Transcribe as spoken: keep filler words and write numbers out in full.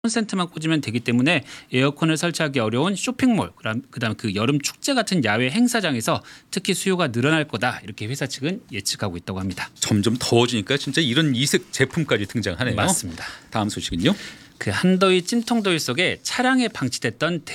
콘센트만 꽂으면 되기 때문에 에어컨을 설치하기 어려운 쇼핑몰, 그다음 그 여름 축제 같은 야외 행사장에서 특히 수요가 늘어날 거다 이렇게 회사 측은 예측하고 있다고 합니다. 점점 더워지니까 진짜 이런 이색 제품까지 등장하네요. 맞습니다. 다음 소식은요. 그 한더위 찜통더위 속에 차량에 방치됐던